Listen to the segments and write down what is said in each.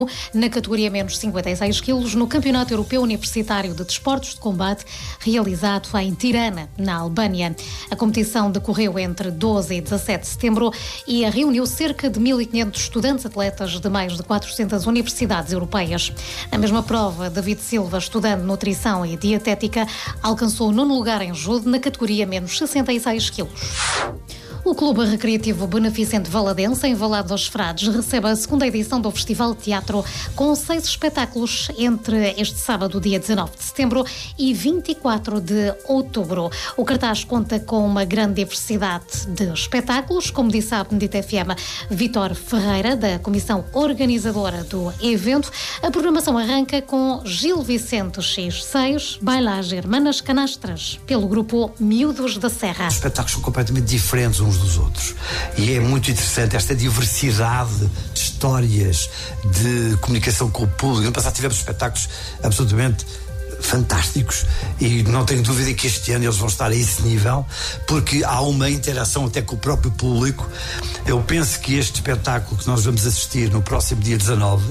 na categoria menos 56 quilos no Campeonato Europeu Universitário de Desportos de Combate, realizado em Tirana, na Albânia. A competição decorreu entre 12 e 17 de setembro e reuniu cerca de 1.500 estudantes atletas de mais de 400 universidades europeias. Na mesma prova, David Silva, estudante de nutrição e dietética, alcançou o 9º lugar em judo na categoria menos 66 quilos. O Clube Recreativo Beneficente Valadense, em Valado dos Frades, recebe a 2ª edição do Festival de Teatro, com 6 espetáculos entre este sábado, dia 19 de setembro, e 24 de outubro. O cartaz conta com uma grande diversidade de espetáculos, como disse a Benedita FM Vítor Ferreira, da comissão organizadora do evento. A programação arranca com Gil Vicente X6, Bailage Hermanas Canastras, pelo grupo Miúdos da Serra. Os espetáculos são completamente diferentes uns dos outros. E é muito interessante esta diversidade de histórias, de comunicação com o público. No passado tivemos espetáculos absolutamente fantásticos e não tenho dúvida que este ano eles vão estar a esse nível, porque há uma interação até com o próprio público. Eu penso que este espetáculo que nós vamos assistir no próximo dia 19,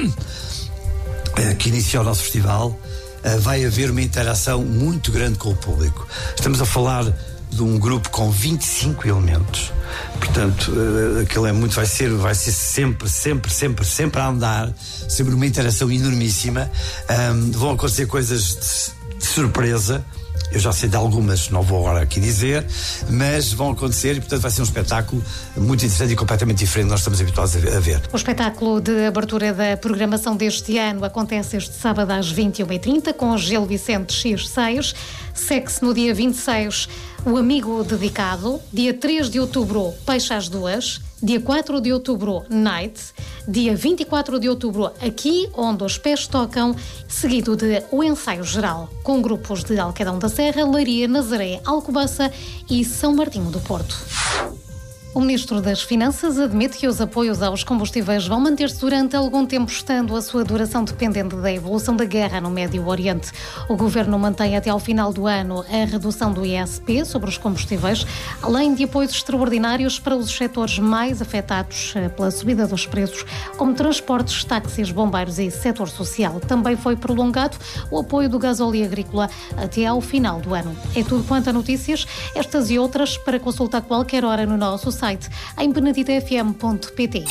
que inicia o nosso festival, vai haver uma interação muito grande com o público. Estamos a falar de um grupo com 25 elementos, portanto aquilo é muito, vai ser sempre a andar, sempre uma interação enormíssima. Vão acontecer coisas de surpresa, eu já sei de algumas, não vou agora aqui dizer, mas vão acontecer e, portanto, vai ser um espetáculo muito interessante e completamente diferente do que nós estamos habituados a ver. O espetáculo de abertura da programação deste ano acontece este sábado às 21h30 com Gil Vicente X6. Segue-se no dia 26 o Amigo Dedicado, dia 3 de outubro Peixe às 2, dia 4 de outubro Night, dia 24 de outubro Aqui Onde os Pés Tocam, seguido de O Ensaio Geral, com grupos de Alquedão da Serra, Leiria, Nazaré, Alcobaça e São Martinho do Porto. O Ministro das Finanças admite que os apoios aos combustíveis vão manter-se durante algum tempo, estando a sua duração dependente da evolução da guerra no Médio Oriente. O Governo mantém até ao final do ano a redução do ISP sobre os combustíveis, além de apoios extraordinários para os setores mais afetados pela subida dos preços, como transportes, táxis, bombeiros e setor social. Também foi prolongado o apoio do gasóleo agrícola até ao final do ano. É tudo quanto a notícias, estas e outras para consultar qualquer hora no nosso site em beneditafm.pt.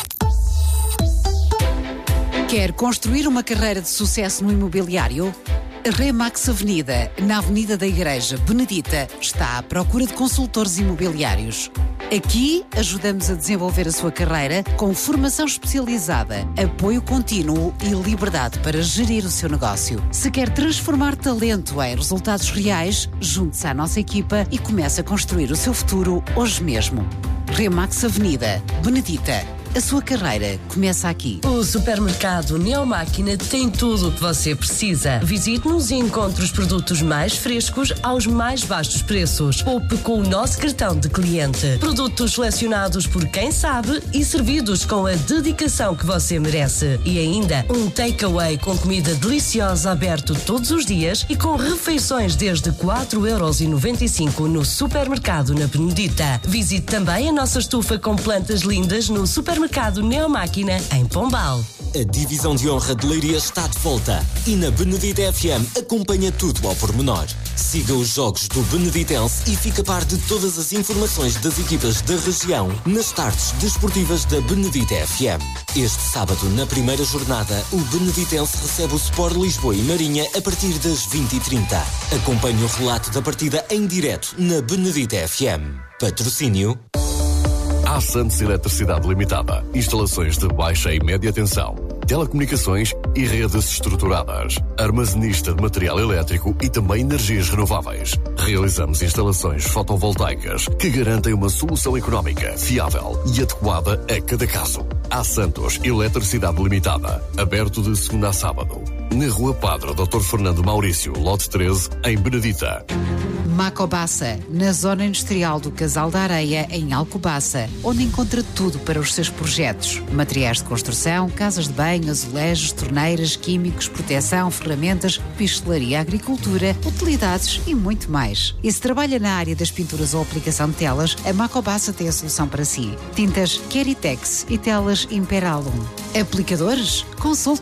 Quer construir uma carreira de sucesso no imobiliário? A Remax Avenida, na Avenida da Igreja Benedita, está à procura de consultores imobiliários. Aqui ajudamos a desenvolver a sua carreira com formação especializada, apoio contínuo e liberdade para gerir o seu negócio. Se quer transformar talento em resultados reais, junte-se à nossa equipa e comece a construir o seu futuro hoje mesmo. Remax Avenida, Benedita. A sua carreira começa aqui. O supermercado Neomáquina tem tudo o que você precisa. Visite-nos e encontre os produtos mais frescos aos mais baixos preços. Poupe com o nosso cartão de cliente. Produtos selecionados por quem sabe e servidos com a dedicação que você merece. E ainda um takeaway com comida deliciosa aberto todos os dias e com refeições desde 4,95€ no supermercado na Benedita. Visite também a nossa estufa com plantas lindas no supermercado Neomáquina, em Pombal. A divisão de honra de Leiria está de volta e na Benedita FM acompanha tudo ao pormenor. Siga os jogos do Beneditense e fica a par de todas as informações das equipas da região nas tardes desportivas da Benedita FM. Este sábado, na primeira jornada, o Beneditense recebe o Sport Lisboa e Marinha a partir das 20h30. Acompanhe o relato da partida em direto na Benedita FM. Patrocínio A Santos Eletricidade Limitada. Instalações de baixa e média tensão, telecomunicações e redes estruturadas. Armazenista de material elétrico e também energias renováveis. Realizamos instalações fotovoltaicas que garantem uma solução económica, fiável e adequada a cada caso. A Santos Eletricidade Limitada. Aberto de segunda a sábado. na Rua Padre Dr. Fernando Maurício, lote 13, em Benedita. Macobassa, na zona industrial do Casal da Areia, em Alcobaça, onde encontra tudo para os seus projetos. Materiais de construção, casas de banho, azulejos, torneiras, químicos, proteção, ferramentas, pistelaria, agricultura, utilidades e muito mais. E se trabalha na área das pinturas ou aplicação de telas, a Macobassa tem a solução para si. Tintas Keritex e telas Imperalum. Aplicadores? Consulte